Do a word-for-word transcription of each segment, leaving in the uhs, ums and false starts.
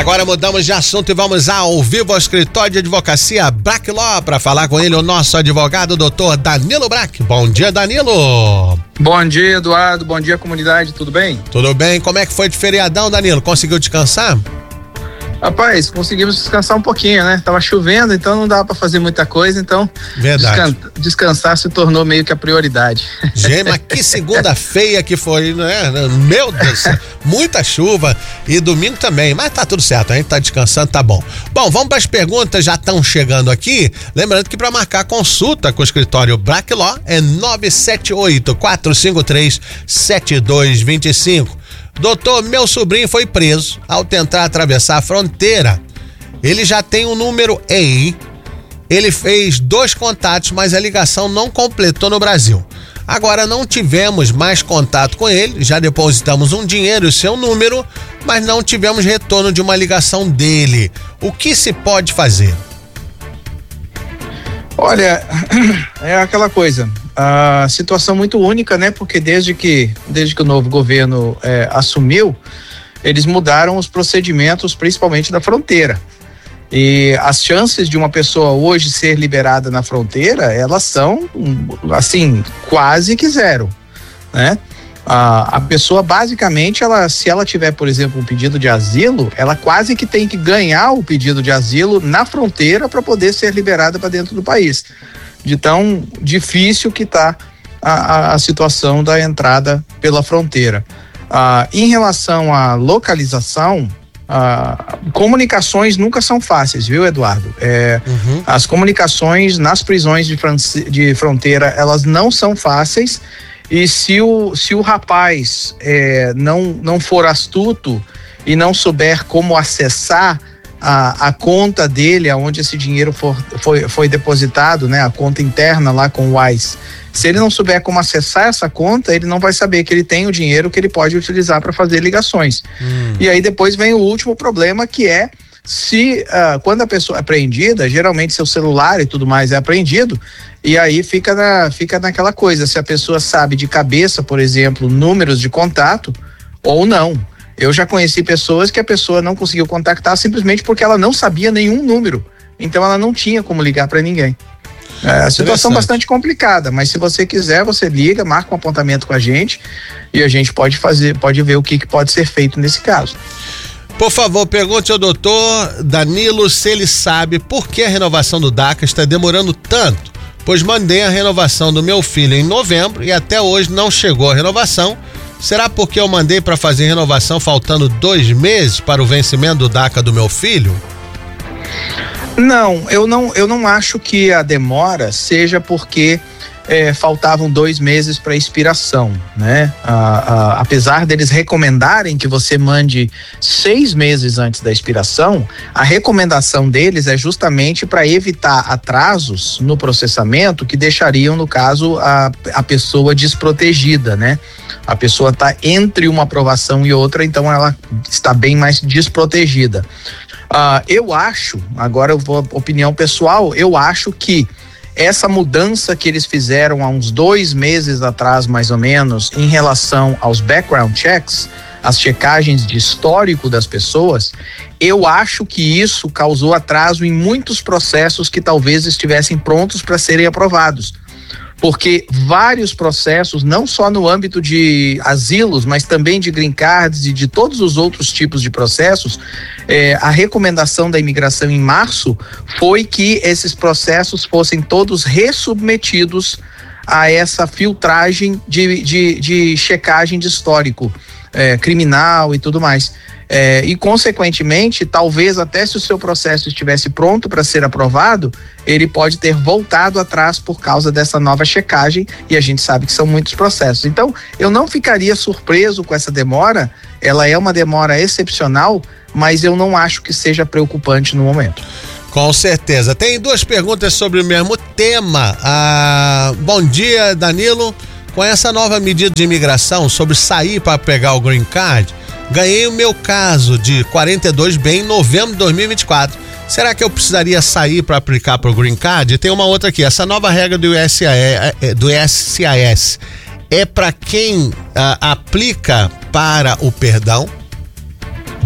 Agora mudamos de assunto e vamos ao vivo ao escritório de advocacia Brack Law para falar com ele o nosso advogado, doutor Danilo Brack. Bom dia, Danilo. Bom dia, Eduardo. Bom dia, comunidade. Tudo bem? Tudo bem. Como é que foi de feriadão, Danilo? Conseguiu descansar? Rapaz, conseguimos descansar um pouquinho, né? Tava chovendo, então não dava pra fazer muita coisa, então Verdade. Descan- descansar se tornou meio que a prioridade. Gente, mas que segunda feia que foi, né? Meu Deus, muita chuva e domingo também, mas tá tudo certo, a gente tá descansando, tá bom. Bom, vamos para as perguntas, já estão chegando aqui. Lembrando que para marcar consulta com o escritório Brack Law é nove sete oito, quatro cinco três, sete dois dois cinco. Doutor, meu sobrinho foi preso ao tentar atravessar a fronteira. Ele já tem um número E I. Ele fez dois contatos, mas a ligação não completou no Brasil. Agora não tivemos mais contato com ele, já depositamos um dinheiro e seu número, mas não tivemos retorno de uma ligação dele. O que se pode fazer? Olha, é aquela coisa, a situação muito única, né? Porque desde que, desde que o novo governo é, assumiu, eles mudaram os procedimentos, principalmente da fronteira. E as chances de uma pessoa hoje ser liberada na fronteira, elas são, assim, quase que zero, né? A, a pessoa, basicamente, ela, se ela tiver, por exemplo, um pedido de asilo, ela quase que tem que ganhar o pedido de asilo na fronteira para poder ser liberada para dentro do país. De tão difícil que está a, a, a situação da entrada pela fronteira. Ah, em relação à localização, ah, comunicações nunca são fáceis, viu, Eduardo? É, uhum. As comunicações nas prisões de, fran- de fronteira, elas não são fáceis. E se o, se o rapaz é, não, não for astuto e não souber como acessar a, a conta dele, aonde esse dinheiro for, foi, foi depositado, né, a conta interna lá com o Wise, se ele não souber como acessar essa conta, ele não vai saber que ele tem o dinheiro que ele pode utilizar para fazer ligações. Hum. E aí depois vem o último problema, que é se uh, quando a pessoa é apreendida, geralmente seu celular e tudo mais é apreendido, e aí fica, na, fica naquela coisa, se a pessoa sabe de cabeça, por exemplo, números de contato ou não. Eu já conheci pessoas que a pessoa não conseguiu contactar simplesmente porque ela não sabia nenhum número, então ela não tinha como ligar para ninguém. É a situação bastante complicada, mas se você quiser, você liga, marca um apontamento com a gente e a gente pode fazer, pode ver o que, que pode ser feito nesse caso. Por favor, pergunte ao doutor Danilo se ele sabe por que a renovação do DACA está demorando tanto, pois mandei a renovação do meu filho em novembro e até hoje não chegou a renovação. Será porque eu mandei para fazer renovação faltando dois meses para o vencimento do DACA do meu filho? Não, eu não, eu não acho que a demora seja porque É, faltavam dois meses para expiração, né? Ah, ah, apesar deles recomendarem que você mande seis meses antes da expiração, a recomendação deles é justamente para evitar atrasos no processamento que deixariam, no caso, a, a pessoa desprotegida, né? A pessoa está entre uma aprovação e outra, então ela está bem mais desprotegida. Ah, eu acho, agora eu vou, opinião pessoal, eu acho que essa mudança que eles fizeram há uns dois meses atrás, mais ou menos, em relação aos background checks, as checagens de histórico das pessoas, eu acho que isso causou atraso em muitos processos que talvez estivessem prontos para serem aprovados. Porque vários processos, não só no âmbito de asilos, mas também de green cards e de todos os outros tipos de processos, eh, a recomendação da imigração em março foi que esses processos fossem todos ressubmetidos a essa filtragem de, de, de checagem de histórico eh, criminal e tudo mais. É, e consequentemente, talvez até se o seu processo estivesse pronto para ser aprovado, ele pode ter voltado atrás por causa dessa nova checagem, e a gente sabe que são muitos processos. Então, eu não ficaria surpreso com essa demora, ela é uma demora excepcional, mas eu não acho que seja preocupante no momento. Com certeza. Tem duas perguntas sobre o mesmo tema. Ah, bom dia, Danilo. Com essa nova medida de imigração sobre sair para pegar o green card, ganhei o meu caso de quarenta e dois B em novembro de dois mil e vinte e quatro. Será que eu precisaria sair para aplicar para o green card? E tem uma outra aqui, essa nova regra do S A S é para quem ah, aplica para o perdão?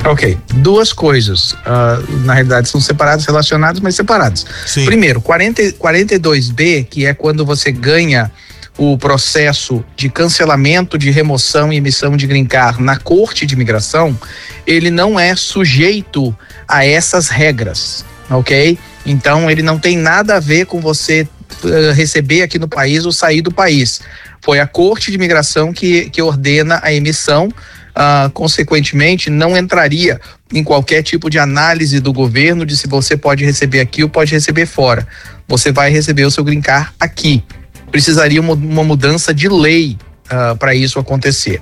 Ok, duas coisas, uh, na realidade são separadas, relacionadas, mas separadas. Sim. Primeiro, quarenta, quarenta e dois B, que é quando você ganha o processo de cancelamento, de remoção e emissão de green card na Corte de Imigração, ele não é sujeito a essas regras, ok? Então ele não tem nada a ver com você uh, receber aqui no país ou sair do país. Foi a Corte de Imigração que, que ordena a emissão. Uh, consequentemente, não entraria em qualquer tipo de análise do governo de se você pode receber aqui ou pode receber fora. Você vai receber o seu green card aqui. Precisaria uma, uma mudança de lei uh, para isso acontecer.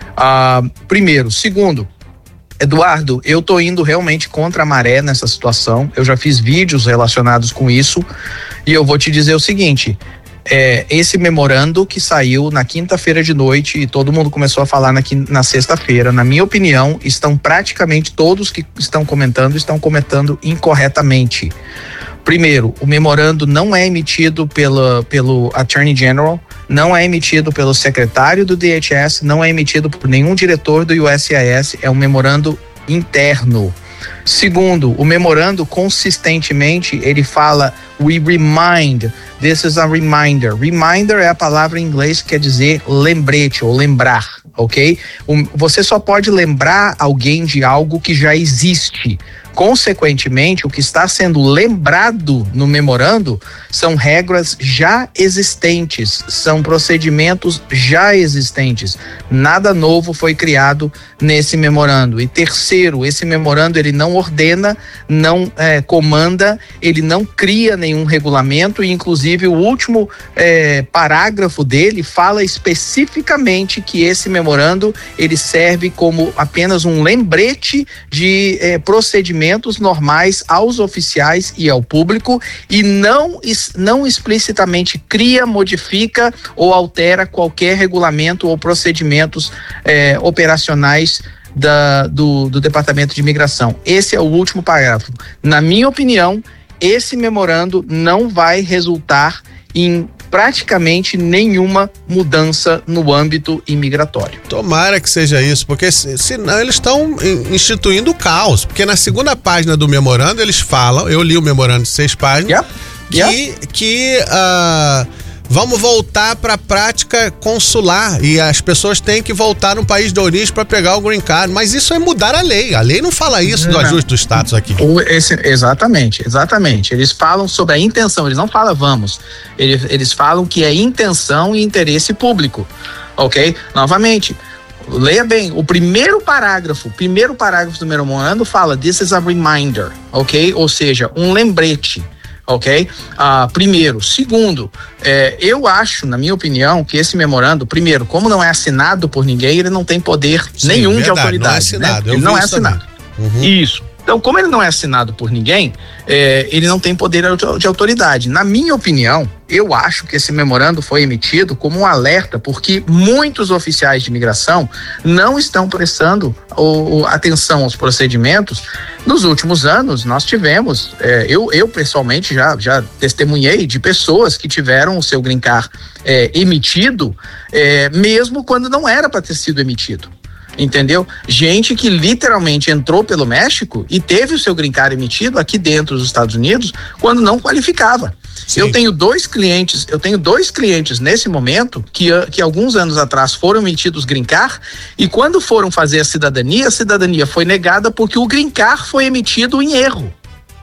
Uh, primeiro. Segundo, Eduardo, eu tô indo realmente contra a maré nessa situação. Eu já fiz vídeos relacionados com isso e eu vou te dizer o seguinte. É, esse memorando que saiu na quinta-feira de noite e todo mundo começou a falar na, na sexta-feira, na minha opinião, estão praticamente todos que estão comentando, estão comentando incorretamente. Primeiro, o memorando não é emitido pela, pelo Attorney General, não é emitido pelo secretário do D H S, não é emitido por nenhum diretor do U S C I S, é um memorando interno. Segundo, o memorando consistentemente ele fala we remind, this is a reminder. Reminder é a palavra em inglês que quer dizer lembrete ou lembrar, ok? Um, você só pode lembrar alguém de algo que já existe. Consequentemente, o que está sendo lembrado no memorando são regras já existentes, são procedimentos já existentes. Nada novo foi criado nesse memorando. E terceiro, esse memorando ele não ordena, não é, comanda, ele não cria nenhum regulamento e inclusive o último é, parágrafo dele fala especificamente que esse memorando ele serve como apenas um lembrete de é, procedimentos normais aos oficiais e ao público e não, não explicitamente cria, modifica ou altera qualquer regulamento ou procedimentos eh, operacionais da, do, do Departamento de Imigração. Esse é o último parágrafo. Na minha opinião, esse memorando não vai resultar em praticamente nenhuma mudança no âmbito imigratório. Tomara que seja isso, porque senão eles estão instituindo o caos, porque na segunda página do memorando eles falam, eu li o memorando de seis páginas, yep. que, Yep. que uh, vamos voltar para a prática consular e as pessoas têm que voltar no país de origem para pegar o green card, mas isso é mudar a lei, a lei não fala isso do não. ajuste do status aqui. O, esse, exatamente, exatamente, eles falam sobre a intenção, eles não falam vamos, eles, eles falam que é intenção e interesse público, ok? Novamente, leia bem, o primeiro parágrafo, o primeiro parágrafo do memorando fala this is a reminder, ok? Ou seja, um lembrete. Ok? Ah, primeiro. Segundo, é, eu acho, na minha opinião, que esse memorando, primeiro, como não é assinado por ninguém, ele não tem poder Sim, nenhum verdade, de autoridade. Não é assinado. Né? Ele não é assinado. Uhum. Isso. Então, como ele não é assinado por ninguém, é, ele não tem poder de autoridade. Na minha opinião, eu acho que esse memorando foi emitido como um alerta, porque muitos oficiais de imigração não estão prestando o, o, atenção aos procedimentos. Nos últimos anos, nós tivemos, é, eu, eu pessoalmente já, já testemunhei de pessoas que tiveram o seu green card é, emitido, é, mesmo quando não era para ter sido emitido. Entendeu? Gente que literalmente entrou pelo México e teve o seu green card emitido aqui dentro dos Estados Unidos quando não qualificava. Sim. Eu tenho dois clientes, eu tenho dois clientes nesse momento que, que alguns anos atrás foram emitidos green card e quando foram fazer a cidadania, a cidadania foi negada porque o green card foi emitido em erro.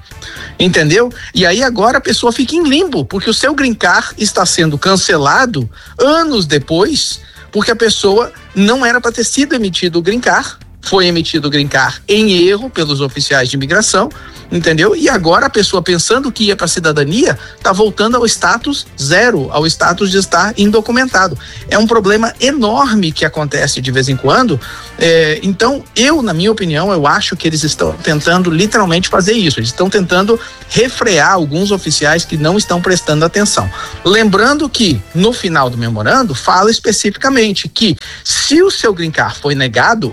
Entendeu? E aí agora a pessoa fica em limbo, porque o seu green card está sendo cancelado anos depois, porque a pessoa não era para ter sido emitido o green card, foi emitido o green card em erro pelos oficiais de imigração, entendeu? E agora a pessoa pensando que ia para a cidadania, tá voltando ao status zero, ao status de estar indocumentado. É um problema enorme que acontece de vez em quando. É, então, eu, na minha opinião, eu acho que eles estão tentando literalmente fazer isso. Eles estão tentando refrear alguns oficiais que não estão prestando atenção. Lembrando que, no final do memorando, fala especificamente que se o seu green card foi negado,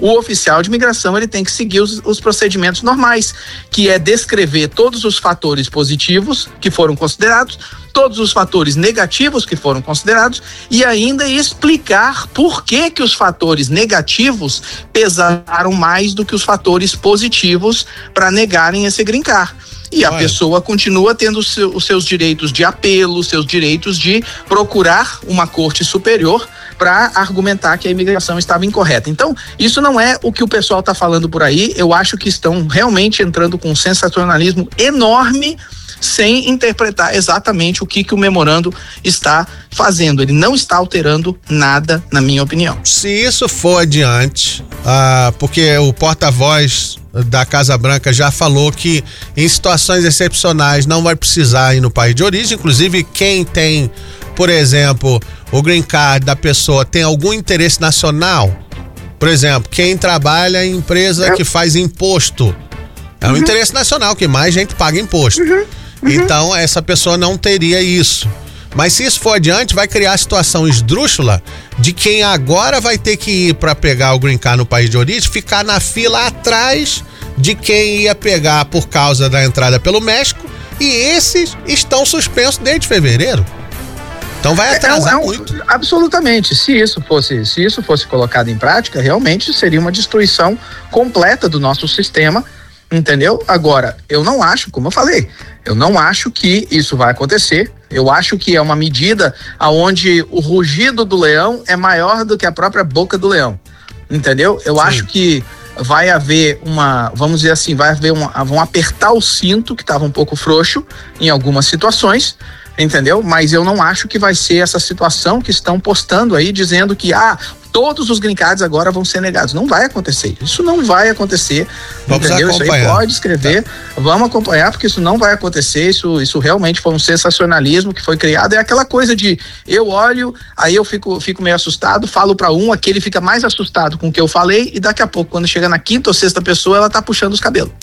o oficial de imigração ele tem que seguir os, os procedimentos normais, que é descrever todos os fatores positivos que foram considerados, todos os fatores negativos que foram considerados e ainda explicar por que que os fatores negativos pesaram mais do que os fatores positivos para negarem esse green card. E a Olha. pessoa continua tendo os seus, os seus direitos de apelo, seus direitos de procurar uma corte superior para argumentar que a imigração estava incorreta. Então, isso não é o que o pessoal está falando por aí. Eu acho que estão realmente entrando com um sensacionalismo enorme, sem interpretar exatamente o que, que o memorando está fazendo. Ele não está alterando nada, na minha opinião. Se isso for adiante, ah, porque o porta-voz da Casa Branca já falou que em situações excepcionais não vai precisar ir no país de origem, inclusive quem tem, por exemplo, o green card da pessoa tem algum interesse nacional, por exemplo, quem trabalha em empresa é. que faz imposto, é um uhum. interesse nacional, que mais gente paga imposto. Uhum. Uhum. Então essa pessoa não teria isso. Mas se isso for adiante, vai criar a situação esdrúxula de quem agora vai ter que ir para pegar o green card no país de origem, ficar na fila atrás de quem ia pegar por causa da entrada pelo México, e esses estão suspensos desde fevereiro. Então vai atrasar é, é um, muito. Absolutamente. Se isso fosse, se isso fosse colocado em prática, realmente seria uma destruição completa do nosso sistema. Entendeu? Agora, eu não acho, como eu falei, eu não acho que isso vai acontecer. Eu acho que é uma medida aonde o rugido do leão é maior do que a própria boca do leão. Entendeu? Eu Sim. acho que vai haver uma, vamos dizer assim, vai haver uma, vão apertar o cinto, que estava um pouco frouxo em algumas situações, entendeu? Mas eu não acho que vai ser essa situação que estão postando aí, dizendo que, ah, todos os green cards agora vão ser negados. Não vai acontecer. Isso não vai acontecer. Vamos entendeu? acompanhar. Isso aí pode escrever. Tá. Vamos acompanhar, porque isso não vai acontecer. Isso, isso realmente foi um sensacionalismo que foi criado. É aquela coisa de eu olho, aí eu fico, fico meio assustado, falo para um, aquele fica mais assustado com o que eu falei, e daqui a pouco, quando chega na quinta ou sexta pessoa, ela tá puxando os cabelos.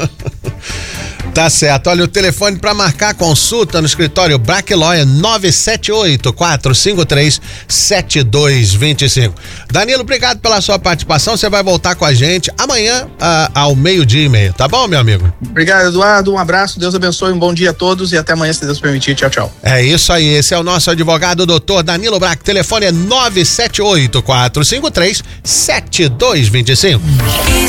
Tá certo. Olha, o telefone para marcar consulta no escritório Brack Lawyer nove sete oito, quatro cinco três, sete dois dois cinco. Danilo, obrigado pela sua participação. Você vai voltar com a gente amanhã uh, ao meio-dia e meio, tá bom, meu amigo? Obrigado, Eduardo. Um abraço, Deus abençoe, um bom dia a todos e até amanhã, se Deus permitir. Tchau, tchau. É isso aí. Esse é o nosso advogado, doutor Danilo Brack. Telefone é nove sete oito, quatro cinco três, sete dois dois cinco.